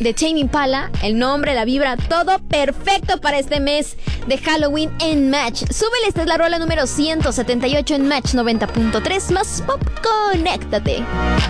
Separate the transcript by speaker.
Speaker 1: de Tame Impala. El nombre, la vibra, todo perfecto para este mes de Halloween en Match. Súbele, esta es la rola número 178 en Match 90.3 más pop. Conéctate.